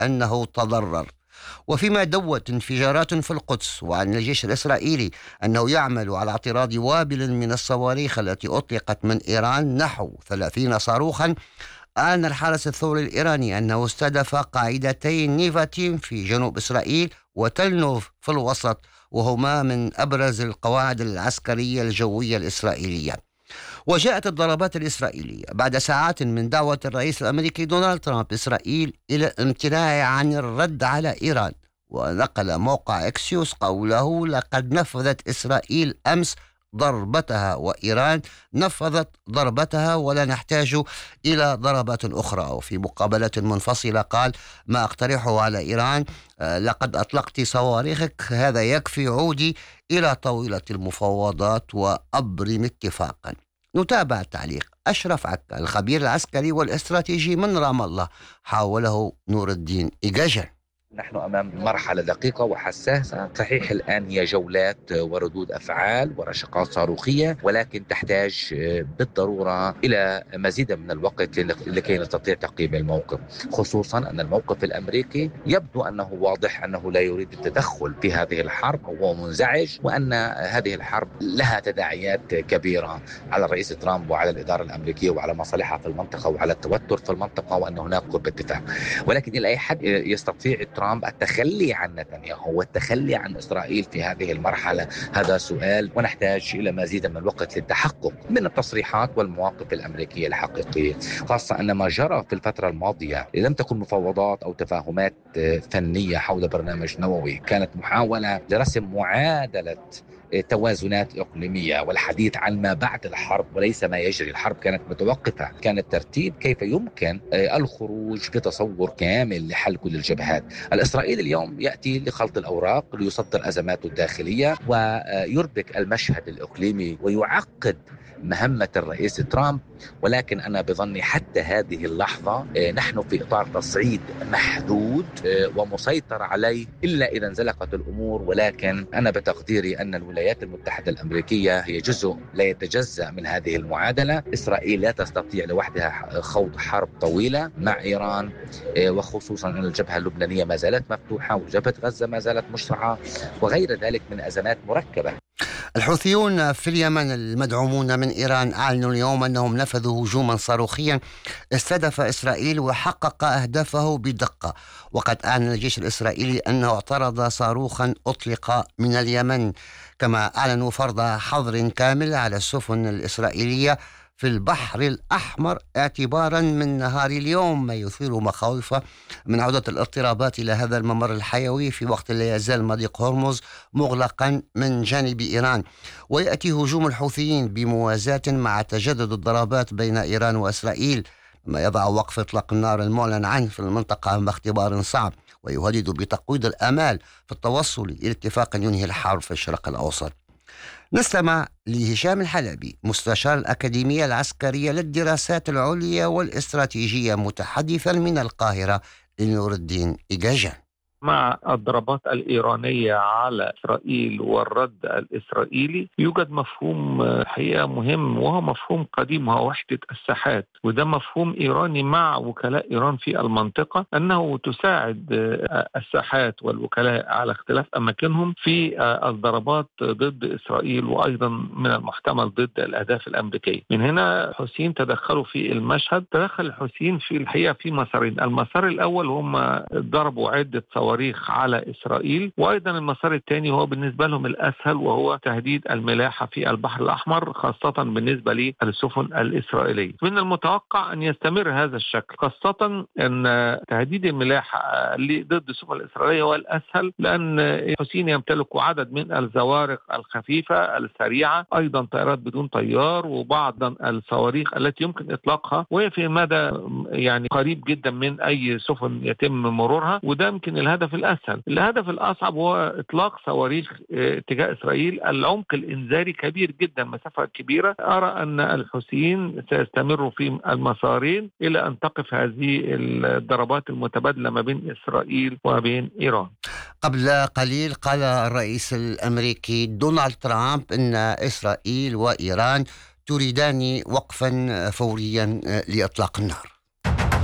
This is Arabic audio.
أنه تضرر. وفيما دوت انفجارات في القدس وعن الجيش الإسرائيلي أنه يعمل على اعتراض وابل من الصواريخ التي أطلقت من إيران نحو 30 صاروخا، أعلن الحرس الثوري الإيراني أنه استهدف قاعدتين نيفاتيم في جنوب إسرائيل وتلنوف في الوسط، وهما من أبرز القواعد العسكرية الجوية الإسرائيلية. وجاءت الضربات الإسرائيلية بعد ساعات من دعوة الرئيس الأمريكي دونالد ترامب إسرائيل إلى الامتناع عن الرد على إيران. ونقل موقع إكسيوس قوله: لقد نفذت إسرائيل أمس ضربتها وإيران نفذت ضربتها ولا نحتاج إلى ضربات أخرى. وفي مقابلة منفصلة قال: ما أقترحه على إيران، لقد أطلقت صواريخك، هذا يكفي، عودي إلى طاولة المفاوضات وأبرم اتفاقا. نتابع التعليق. أشرف عكا الخبير العسكري والاستراتيجي من رام الله، حاوله نور الدين إيجاجان. نحن أمام مرحلة دقيقة وحساسة. صحيح الآن هي جولات وردود أفعال ورشقات صاروخية، ولكن تحتاج بالضرورة إلى مزيد من الوقت لكي نستطيع تقييم الموقف، خصوصا أن الموقف الأمريكي يبدو أنه واضح أنه لا يريد التدخل في هذه الحرب وهو منزعج، وأن هذه الحرب لها تداعيات كبيرة على الرئيس ترامب وعلى الإدارة الأمريكية وعلى مصالحها في المنطقة وعلى التوتر في المنطقة، وأن هناك قرب اتفاق. ولكن إلى أي حد يستطيع ترامب التخلي عن نتنياهو والتخلي عن إسرائيل في هذه المرحلة؟ هذا سؤال، ونحتاج إلى مزيد من الوقت للتحقق من التصريحات والمواقف الأمريكية الحقيقية، خاصة أن ما جرى في الفترة الماضية لم تكن مفاوضات أو تفاهمات فنية حول برنامج نووي، كانت محاولة لرسم معادلة توازنات إقليمية والحديث عن ما بعد الحرب وليس ما يجري. الحرب كانت متوقفة، كان الترتيب كيف يمكن الخروج بتصور كامل لحل كل الجبهات. الإسرائيلي اليوم يأتي لخلط الأوراق ليصدر أزماته الداخلية ويربك المشهد الإقليمي ويعقد مهمة الرئيس ترامب. ولكن أنا بظني حتى هذه اللحظة نحن في إطار تصعيد محدود ومسيطر عليه إلا إذا انزلقت الأمور. ولكن أنا بتقديري أن الولايات المتحدة الأمريكية هي جزء لا يتجزأ من هذه المعادلة. إسرائيل لا تستطيع لوحدها خوض حرب طويلة مع إيران، وخصوصا أن الجبهة اللبنانية ما زالت مفتوحة وجبهة غزة ما زالت مشرعة وغير ذلك من أزمات مركبة. الحوثيون في اليمن المدعومون من إيران أعلنوا اليوم أنهم نفذوا هجوما صاروخيا استهدف إسرائيل وحقق أهدافه بدقة. وقد أعلن الجيش الإسرائيلي أنه اعترض صاروخا أطلق من اليمن. كما أعلنوا فرض حظر كامل على السفن الإسرائيلية في البحر الأحمر اعتبارا من نهار اليوم، ما يثير مخاوف من عودة الاضطرابات إلى هذا الممر الحيوي في وقت لا يزال مضيق هرمز مغلقا من جانب إيران. ويأتي هجوم الحوثيين بموازاة مع تجدد الضربات بين إيران وإسرائيل، ما يضع وقف إطلاق النار المعلن عنه في المنطقة أمام اختبار صعب، ويهدد بتقويض الآمال في التوصل إلى اتفاق ينهي الحرب في الشرق الأوسط. نستمع لهشام الحلبي، مستشار الأكاديمية العسكرية للدراسات العليا والاستراتيجية، متحدثا من القاهرة لنور الدين إيجاجان. مع الضربات الإيرانية على إسرائيل والرد الإسرائيلي يوجد مفهوم حقيقة مهم، وهو مفهوم قديم، وهو وحدة الساحات. وده مفهوم إيراني مع وكلاء إيران في المنطقة، أنه تساعد الساحات والوكلاء على اختلاف أماكنهم في الضربات ضد إسرائيل، وأيضا من المحتمل ضد الأهداف الأمريكية. من هنا الحوثيين تدخلوا في المشهد. تدخل الحوثيين في الحقيقة في مسارين. المسار الأول هم ضربوا عدة صواريخ على إسرائيل، وأيضا المسار الثاني هو بالنسبة لهم الأسهل، وهو تهديد الملاحة في البحر الأحمر، خاصة بالنسبة للسفن الإسرائيلية. من المتوقع أن يستمر هذا الشكل، خاصة أن تهديد الملاحة ضد السفن الإسرائيلية هو الأسهل، لأن الحوثيين يمتلكوا عدد من الزوارق الخفيفة السريعة، أيضا طائرات بدون طيار، وبعض الصواريخ التي يمكن إطلاقها وهي في مدى يعني قريب جدا من أي سفن يتم مرورها. وده يمكن الهدف الأسهل. الهدف الأصعب هو إطلاق صواريخ اتجاه إسرائيل. العمق الإنذاري كبير جدا، مسافة كبيرة. أرى أن الحوثيين سيستمروا في المسارين إلى أن تقف هذه الضربات المتبادلة ما بين إسرائيل وبين إيران. قبل قليل قال الرئيس الأمريكي دونالد ترامب أن إسرائيل وإيران تريدان وقفا فوريا لإطلاق النار.